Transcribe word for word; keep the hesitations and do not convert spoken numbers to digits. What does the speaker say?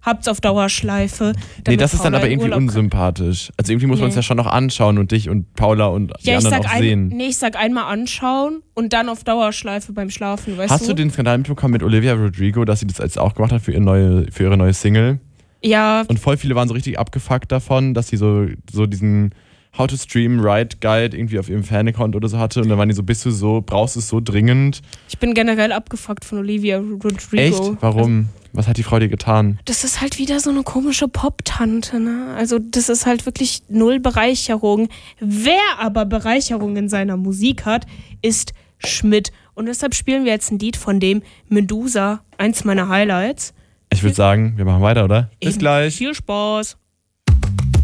habt's auf Dauerschleife. Nee, das ist dann aber irgendwie unsympathisch. Also irgendwie muss nee. man es ja schon noch anschauen und dich und Paula und die ja, anderen auch ein, sehen. Nee, ich sag einmal anschauen und dann auf Dauerschleife beim Schlafen, weißt Hast du? du den Skandal mitbekommen mit Olivia Rodrigo, dass sie das jetzt auch gemacht hat für ihre neue, für ihre neue Single? Ja. Und voll viele waren so richtig abgefuckt davon, dass sie so, so diesen How to Stream Right Guide irgendwie auf ihrem Fan-Account oder so hatte und dann waren die so, bist du so, brauchst du es so dringend? Ich bin generell abgefuckt von Olivia Rodrigo. Echt? Warum? Also, was hat die Frau dir getan? Das ist halt wieder so eine komische Pop-Tante, ne? Also das ist halt wirklich null Bereicherung. Wer aber Bereicherung in seiner Musik hat, ist Schmidt. Und deshalb spielen wir jetzt ein Lied von dem Medusa, eins meiner Highlights. Ich würde sagen, wir machen weiter, oder? Eben. Bis gleich. Viel Spaß.